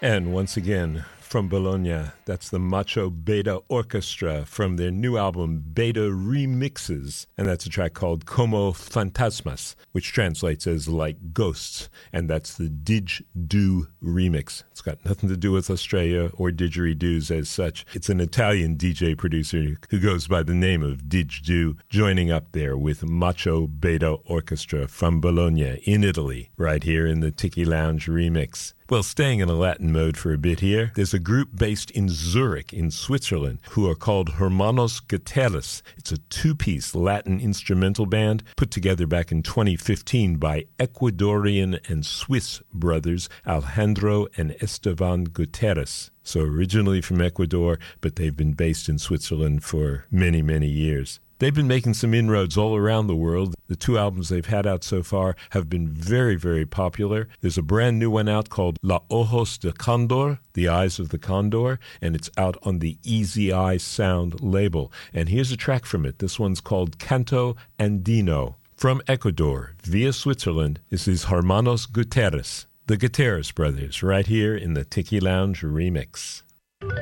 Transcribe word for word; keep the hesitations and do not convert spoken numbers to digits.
And once again, from Bologna, that's the Macho Beta Orchestra from their new album Beta Remixes, and that's a track called Como Fantasmas, which translates as like ghosts, and that's the Didgeridoo remix. It's got nothing to do with Australia or didgeridoos as such. It's an Italian D J producer who goes by the name of Didgeridoo, joining up there with Macho Beta Orchestra from Bologna in Italy, right here in the Tiki Lounge remix. Well, staying in a Latin mode for a bit here, there's a group based in Zurich in Switzerland who are called Hermanos Guterres. It's a two-piece Latin instrumental band put together back in twenty fifteen by Ecuadorian and Swiss brothers Alejandro and Esteban Guterres. So originally from Ecuador, but they've been based in Switzerland for many, many years. They've been making some inroads all around the world. The two albums they've had out so far have been very, very popular. There's a brand new one out called La Ojos de Condor, The Eyes of the Condor, and it's out on the Easy Eye Sound label. And here's a track from it. This one's called Canto Andino. From Ecuador, via Switzerland, this is Hermanos Guterres, the Guterres brothers, right here in the Tiki Lounge remix.